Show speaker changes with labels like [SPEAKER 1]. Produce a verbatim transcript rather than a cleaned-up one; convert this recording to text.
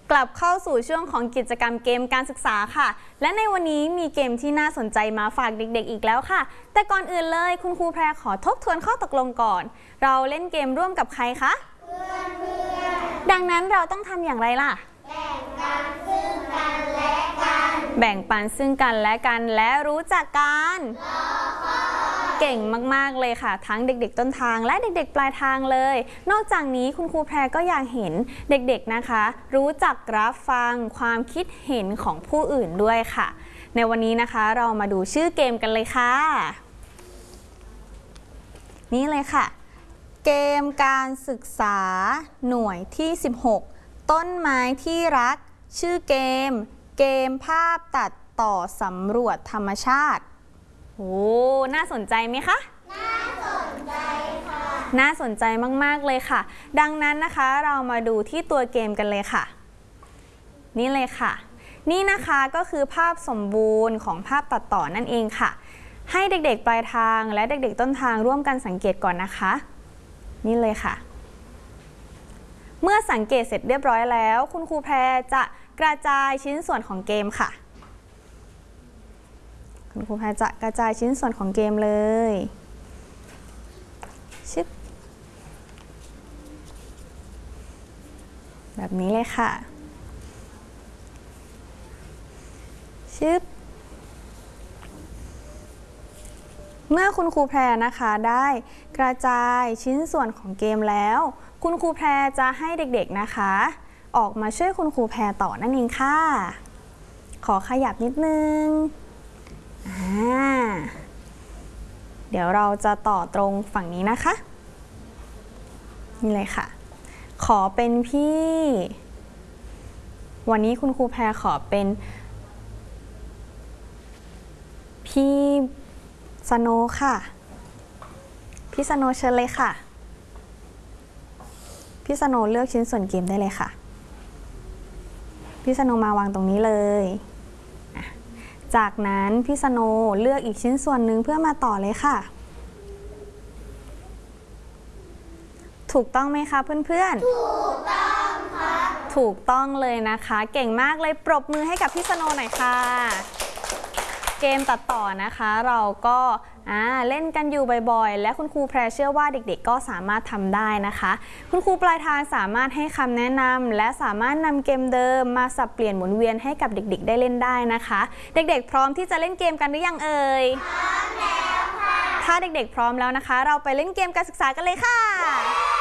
[SPEAKER 1] กลับเข้าสู่ช่วงของกิจกรรมเกมการศึกษาค่ะและในวันนี้มีเกมที่น่าสนใจมาฝากเด็กๆอีกแล้วค่ะแต่ก่อนอื่นเลยคุณครูแพรขอทบทวนข้อตกลงก่อนเราเล่นเกมร่วมกับใครคะเพื่อนๆดังนั้นเราต้องทำอย่างไรล่ะแบ่งปันซึ่งกันและกันแบ่งปันซึ่งกันและกันและรู้จักกันเก่งมากๆเลยค่ะทั้งเด็กๆต้นทางและเด็กๆปลายทางเลยนอกจากนี้คุณครูแพรก็อยากเห็นเด็กๆนะคะรู้จักรับฟังความคิดเห็นของผู้อื่นด้วยค่ะในวันนี้นะคะเรามาดูชื่อเกมกันเลยค่ะนี่เลยค่ะเกมการศึกษาหน่วยที่สิบหกต้นไม้ที่รักชื่อเกมเกมภาพตัดต่อสำรวจธรรมชาติโอ้น่าสนใจไหมคะน่าสนใจค่ะน่าสนใจมากๆเลยค่ะดังนั้นนะคะเรามาดูที่ตัวเกมกันเลยค่ะนี่เลยค่ะนี่นะคะก็คือภาพสมบูรณ์ของภาพตัดต่อนั่นเองค่ะให้เด็กๆปลายทางและเด็กๆต้นทางร่วมกันสังเกตก่อนนะคะนี่เลยค่ะเมื่อสังเกตเสร็จเรียบร้อยแล้วคุณครูแพรจะกระจายชิ้นส่วนของเกมค่ะคุณครูแพรจะกระจายชิ้นส่วนของเกมเลยชึบแบบนี้เลยค่ะชึบเมื่อคุณครูแพรนะคะได้กระจายชิ้นส่วนของเกมแล้วคุณครูแพรจะให้เด็กๆนะคะออกมาช่วยคุณครูแพรต่อนั่นเองค่ะขอขยับนิดนึงเดี๋ยวเราจะต่อตรงฝั่งนี้นะคะนี่เลยค่ะขอเป็นพี่วันนี้คุณครูแพรขอเป็นพี่สโนค่ะพี่สโนเชิญเลยค่ะพี่สโนเลือกชิ้นส่วนเกมได้เลยค่ะพี่สโนมาวางตรงนี้เลยจากนั้นพี่สโนเลือกอีกชิ้นส่วนหนึ่งเพื่อมาต่อเลยค่ะถูกต้องไหมคะเพื่อนๆถูกต้องค่ะถูกต้องเลยนะคะเก่งมากเลยปรบมือให้กับพี่สโนหน่อยค่ะเกมตัดต่อนะคะเราก็เล่นกันอยู่บ่อยๆและคุณครูแพรเชื่อว่าเด็กๆก็สามารถทำได้นะคะคุณครูปลายทางสามารถให้คำแนะนำและสามารถนำเกมเดิมมาสับเปลี่ยนหมุนเวียนให้กับเด็กๆได้เล่นได้นะคะเด็กๆพร้อมที่จะเล่นเกมกันหรือยังเอ่ยพร้อมแล้วค่ะถ้าเด็กๆพร้อมแล้วนะคะเราไปเล่นเกมการศึกษากันเลยค่ะ